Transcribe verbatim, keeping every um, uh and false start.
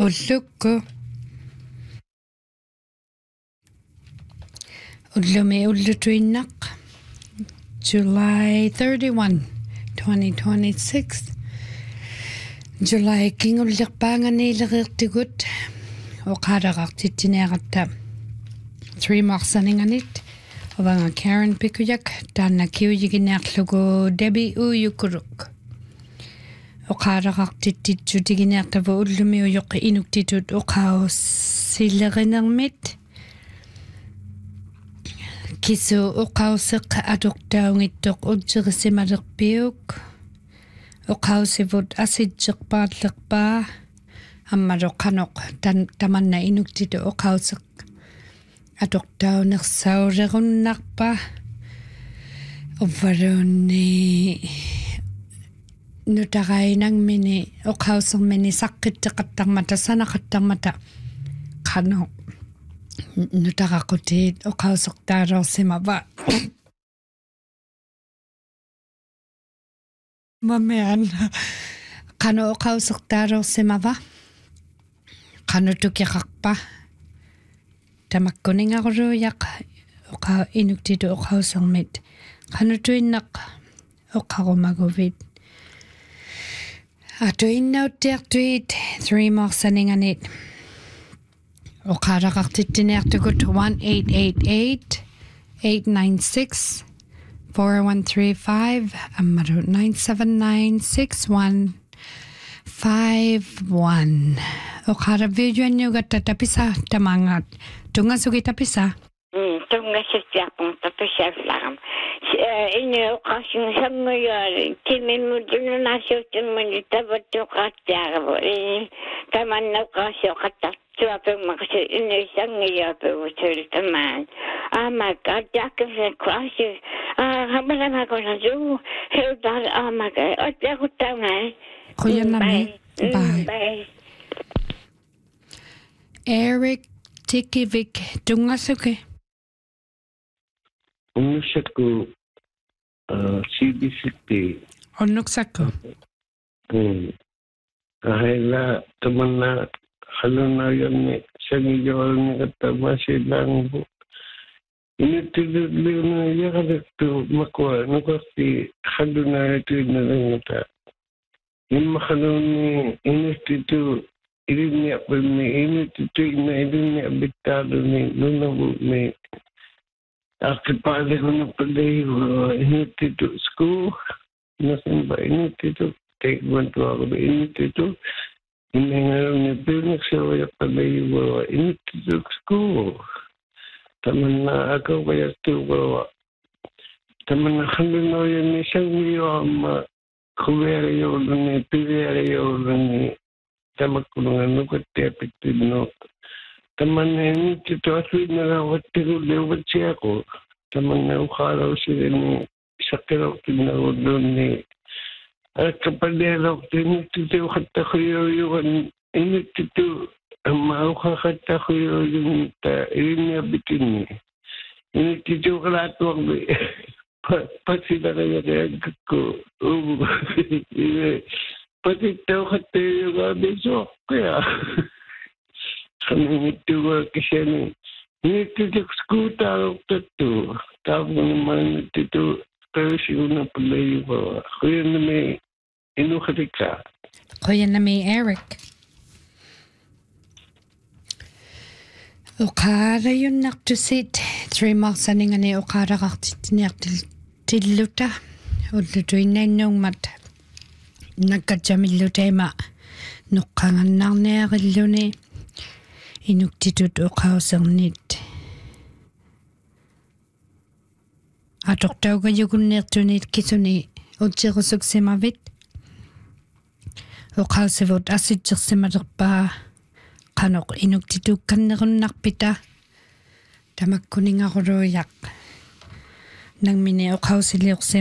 Ullukku ullumi ullutuinnaq July thirty-first, twenty twenty-six. July kingullerpaanganiilerirtigut oqaaraqartittineaqatta three marsaninganit ovanga Karen Pikuyak taanna kiuyiginearlugu Debbie Uyukuruk oqaaraqartittitsutigineartavu ullumi uyoq inuktitut oqaussillerinermit kisu oqauseq adortaungittoq utjerissimalerpiuk oqausivut asitjeqpaarlerpaa аммалоққаноқ тан таманна инуктиту оқаусеқ атортаунерсаулеруннарпа оввалуунни нутарайнангмини оқаусермини саққиттеқаттармата санақаттармата қано нутарақутиит оқаусертаалерсимава мамеан қано оқаусертаалерсимава qanutukiqarpa tamakkuningaruuyaq oqa inuktito oqausermit qanutuinnaq oqarumaguvit atuinnauttiartuit three marsaninganit oqaaraqartittineartukut one eight eight eight eight nine six four one three five ammaru nine seven nine six one five one oqara videoannugatta tapisa tamangat tungasugi tapisa mm tungasugiapun tapisavlaram ine oqasin sangoyari timimudununasiutumuni tavattuqaattiaravu tamanna oqasioqattartuapumaqsi ine sangoyapuutul taman amaka jakse kwasi ah hamalamakonasu heudar amaka otjakuttangai qoyanami bye, bye. Eric Tikivik tungasuke Unusaku C B C P onnuksakku hmm kahela temanna haluna yanne sangiyorni katamasilang bu ini tidak lena ya kadatu makwa nukasti haluna itu nangata imma haluni institute ini apa ni ini tu ini ini abitado ni nunabu ni aku pada guna pelai ini tu school nasampai ini tu take bantuan aku ini tu ini ngarang ni pilih saya pelai bawa ini tu school tamanna aku bayar tu bawa tamanna khandina yang ni sangiyo amma kuweriyo ni pilieriyo ni tamakkulungan nukattiyapittinno tamanne nittuasuinnaga wattigu lewwatsiako tamanne uqaalausigani saqqilautinnagullunni akkapallialauqtinittitu uqattaquyoyugan inittitu amma uqaqattaquyoyunta irinniapitinni inittitu uqalaatuaqbi pasilaqayaqayakkakku ugu Patitaw katayo nga besok kaya kami ito kisani nito skuta to tapos naman ito kayo siya na palayo ba kuya na may inukatika kuya na may Eric uqaara yun naqtusit three marsaningani uqaara qartitiniartil tilluta ullutuinnainnuungmat nakatsamillutema nuqqangannarniarilluni inuktitut uqausernit atortaugajugunniartunit kisuni utserusuksimavit uqausivut asitsersimalerpaa qanoq inuktitukkannerunnarpita tamakkuningaruuyaq nangmini uqausiliuqsim